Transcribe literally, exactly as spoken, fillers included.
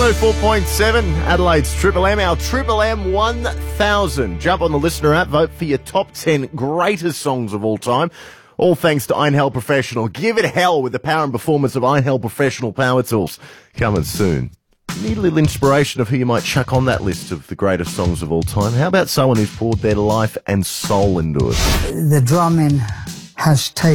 oh four point seven, Adelaide's Triple M, our Triple M one thousand. Jump on the listener app, vote for your top ten greatest songs of all time. All thanks to Einhell Professional. Give it hell with the power and performance of Einhell Professional Power Tools. Coming soon. Need a little inspiration of who you might chuck on that list of the greatest songs of all time? How about someone who's poured their life and soul into it? The drumming has taken